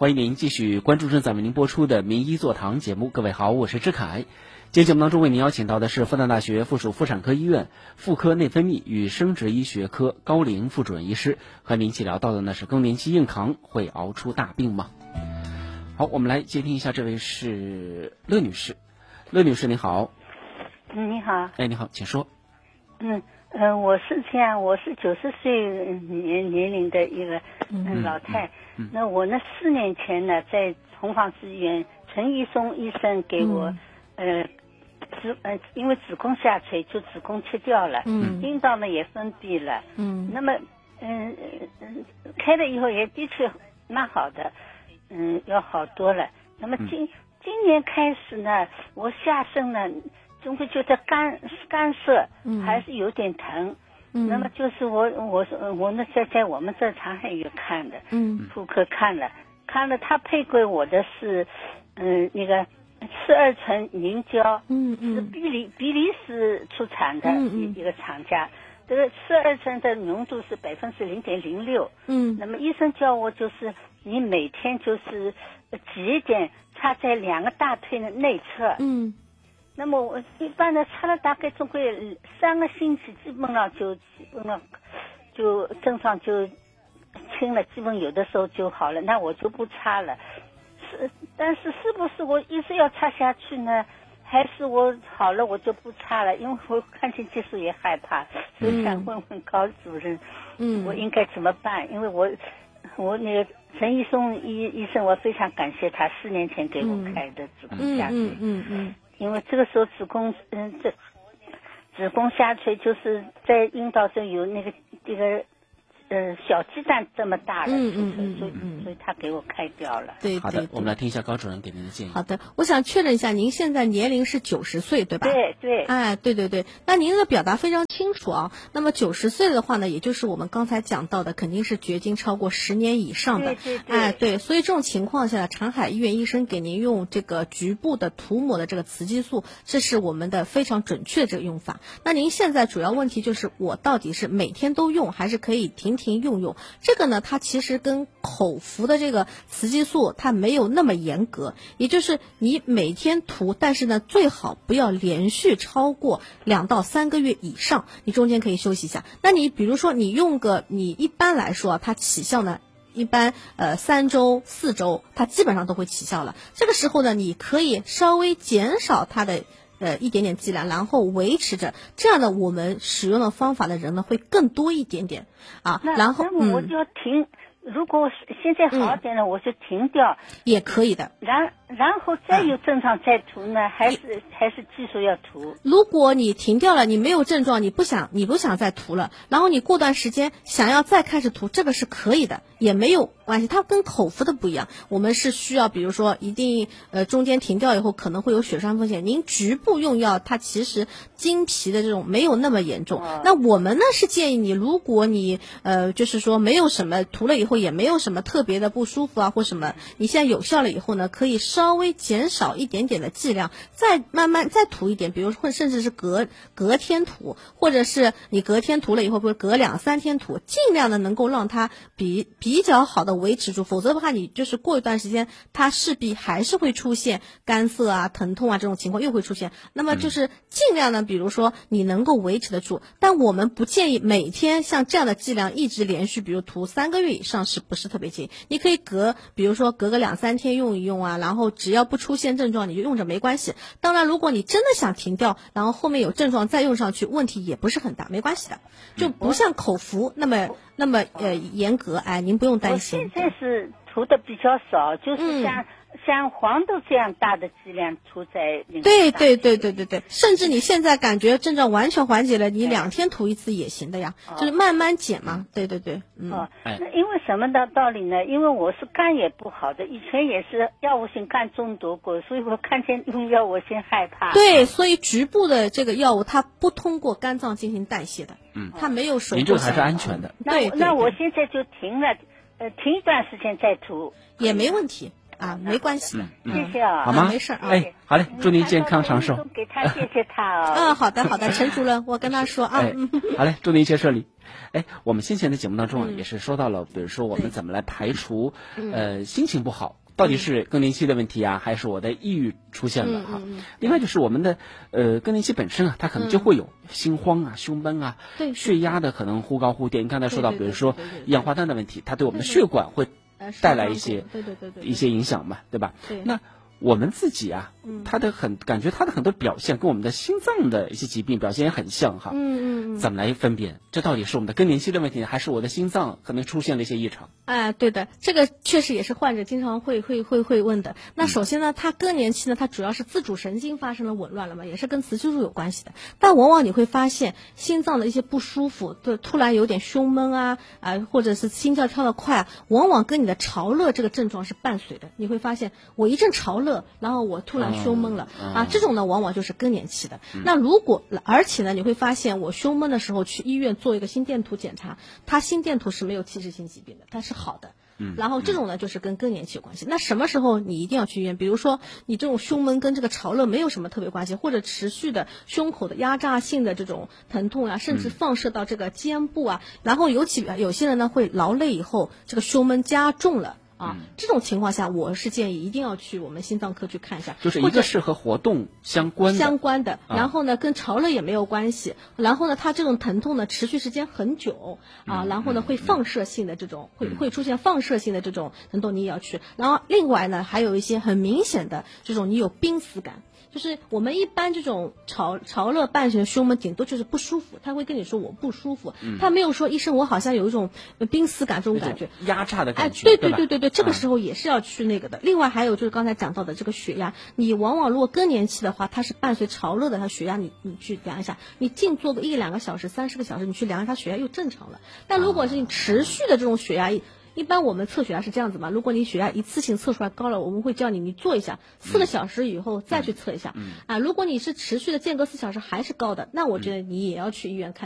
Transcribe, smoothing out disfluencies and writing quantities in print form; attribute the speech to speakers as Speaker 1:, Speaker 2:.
Speaker 1: 欢迎您继续关注正在为您播出的名医座谈节目。各位好，我是志凯。今天节目当中为您邀请到的是复旦大学附属妇产科医院妇科内分泌与生殖医学科高龄副主任医师，和您一起聊到的呢是更年期硬扛会熬出大病吗？好，我们来接听一下，这位是乐女士。乐女士你好。
Speaker 2: 你好。
Speaker 1: 你好，请说。
Speaker 2: 我是这样，我是90岁年龄的一个老太。那我那4年前呢，在同方志医院，陈一松医生给我因为子宫下垂，就子宫切掉了，阴道呢也封闭了，那么开了以后也的确蛮好的，要好多了。那么今年开始呢，我下身呢总会觉得干涩，还是有点疼。那么就是我那在我们这长海医院看的，妇科看了，他配给我的是那个次二醇凝胶，是比利时出产的一个厂家。这个次二醇的浓度是0.06%，那么医生叫我就是你每天就是挤一点，插在2个大腿的内侧，那么我一般的插了大概总归3个星期，基本上就症状就轻了，基本有的时候就好了，那我就不插了。但是是不是我一直要插下去呢？还是我好了我就不插了？因为我看见激素也害怕，所以想问问高主任，我应该怎么办？因为我那个陈一松医生，我非常感谢他4年前给我开的子宫下垂，因为这个时候子宫下垂就是在阴道这有那个这个小鸡蛋这么大了，所以他给我开掉了。
Speaker 3: 对，
Speaker 1: 好的，我们来听一下高主任给您的建议。
Speaker 3: 好的，我想确认一下，您现在年龄是90岁，对吧？
Speaker 2: 对。
Speaker 3: 哎，对，那您的表达非常清楚啊。那么90岁的话呢，也就是我们刚才讲到的，肯定是绝经超过10年以上的。
Speaker 2: 对。
Speaker 3: 哎，对，所以这种情况下，长海医院医生给您用这个局部的涂抹的这个雌激素，这是我们的非常准确的这个用法。那您现在主要问题就是我到底是每天都用，还是可以停用？这个呢，它其实跟口服的这个雌激素它没有那么严格，也就是你每天涂，但是呢最好不要连续超过2到3个月以上，你中间可以休息一下。那你比如说你一般来说它起效呢一般3周4周它基本上都会起效了。这个时候呢，你可以稍微减少它的一点点剂量，然后维持着，这样的我们使用的方法的人呢会更多一点点啊。然后
Speaker 2: 那么我就要停，如果现在好点了，我就停掉
Speaker 3: 也可以的。
Speaker 2: 然后再有症状再涂呢，还是继续要涂？
Speaker 3: 如果你停掉了，你没有症状，你不想再涂了，然后你过段时间想要再开始涂，这个是可以的，也没有关系。它跟口服的不一样，我们是需要比如说一定中间停掉以后可能会有血栓风险。您局部用药，它其实经皮的这种没有那么严重。那我们呢是建议你，如果你就是说没有什么涂了以后也没有什么特别的不舒服啊或什么，你现在有效了以后呢，可以稍微减少一点点的剂量，再慢慢再涂一点，比如说甚至是隔天涂，或者是你隔天涂了以后，或者隔2、3天涂，尽量的能够让它比较好的维持住，否则的话你就是过一段时间它势必还是会出现干涩啊疼痛啊这种情况又会出现。那么就是尽量呢，比如说你能够维持得住，但我们不建议每天像这样的剂量一直连续比如涂3个月以上，是不是特别建议？你可以比如说隔个2、3天用一用啊，然后只要不出现症状你就用着没关系。当然如果你真的想停掉，然后后面有症状再用上去，问题也不是很大，没关系的，就不像口服那么严格。哎，您不用担心。
Speaker 2: 我现在是涂的比较少，就是像黄豆这样大的剂量涂在那个。
Speaker 3: 对，甚至你现在感觉症状完全缓解了，你2天涂一次也行的呀，就是慢慢减嘛。对。
Speaker 2: 那因为什么的道理呢？因为我是肝也不好的，以前也是药物性肝中毒过，所以我看见用药我先害怕。
Speaker 3: 对，所以局部的这个药物它不通过肝脏进行代谢的，它没有守护。
Speaker 1: 您这个还是安全的。
Speaker 2: 那我现在就停了，停一段时间再涂
Speaker 3: 也没问题。 啊，没关系的。
Speaker 2: 谢谢啊，
Speaker 1: 好吗？
Speaker 3: 没事啊。
Speaker 1: 哎，好嘞，祝您健康长寿。
Speaker 2: 给他谢谢他啊。
Speaker 3: 好的，陈主任，我跟他说啊。
Speaker 1: 好嘞，祝您一切顺利。我们先前的节目当中也是说到了，比如说我们怎么来排除心情不好。到底是更年期的问题啊，还是我的抑郁出现了哈？另外就是我们的更年期本身啊，它可能就会有心慌啊、胸闷啊，血压的可能忽高忽低。你刚才说到，比如说一氧化氮的问题，它对我们的血管会带来一些一些影响嘛，对吧？那我们自己啊，感觉他的很多表现跟我们的心脏的一些疾病表现也很像哈。怎么来分辨这到底是我们的更年期的问题，还是我的心脏可能出现了一些异常？
Speaker 3: 对的，这个确实也是患者经常会问的。那首先呢，他更年期呢，它主要是自主神经发生了紊乱了嘛，也是跟雌激素有关系的。但往往你会发现心脏的一些不舒服，突然有点胸闷啊，或者是心跳跳得快啊，往往跟你的潮热这个症状是伴随的。你会发现我一阵潮热，然后我突然胸闷了这种呢往往就是更年期的。那而且呢，你会发现我胸闷的时候去医院做一个心电图检查，它心电图是没有器质性疾病的，它是好的。然后这种呢就是跟更年期有关系。那什么时候你一定要去医院？比如说你这种胸闷跟这个潮热没有什么特别关系，或者持续的胸口的压榨性的这种疼痛啊，甚至放射到这个肩部啊，然后尤其有些人呢会劳累以后这个胸闷加重了。这种情况下，我是建议一定要去我们心脏科去看一下，
Speaker 1: 就是一个是和活动相关的，
Speaker 3: 然后呢跟潮热也没有关系，然后呢它这种疼痛呢持续时间很久然后呢会放射性的这种会出现放射性的这种疼痛，你也要去。然后另外呢还有一些很明显的这种你有濒死感。就是我们一般这种潮热伴随的胸闷，顶多就是不舒服，他会跟你说我不舒服，他没有说医生我好像有一种濒死感这种感觉，
Speaker 1: 压榨的感觉。
Speaker 3: 对，这个时候也是要去那个的。另外还有就是刚才讲到的这个血压，你往往如果更年期的话，它是伴随潮热的，它血压你去量一下，你静坐个1-2个小时、30个小时，你去量一下血压又正常了。但如果是你持续的这种血压，一般我们测血压是这样子嘛，如果你血压一次性测出来高了，我们会叫你做一下，4个小时以后再去测一下。如果你是持续的间隔4小时还是高的，那我觉得你也要去医院看。